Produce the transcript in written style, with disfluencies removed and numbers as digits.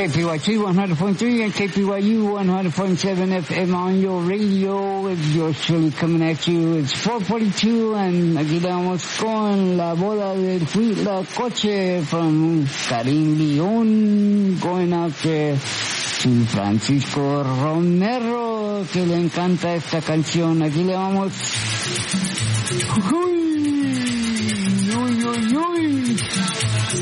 KPYT 100.3 and KPYU 100.7 FM on your radio. Yours truly coming at you. It's 4:42 and aquí vamos con la boda del Huitlacoche from Karim León, going out there to Francisco Romero, que le encanta esta canción. Aquí le vamos. Uy, uy, uy, uy.